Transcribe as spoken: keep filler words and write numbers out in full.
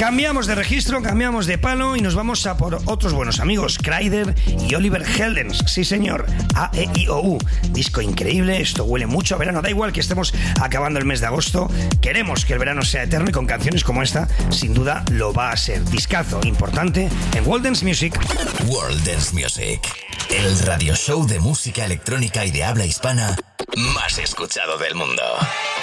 Cambiamos de registro, cambiamos de palo y nos vamos a por otros buenos amigos, Kryder y Oliver Heldens. Sí, señor, A E I O U. Disco increíble, esto huele mucho a verano. Da igual que estemos acabando el mes de agosto, queremos que el verano sea eterno y con canciones como esta, sin duda lo va a ser. Discazo importante en World Dance Music. World Dance Music, el radio show de música electrónica y de habla hispana más escuchado del mundo.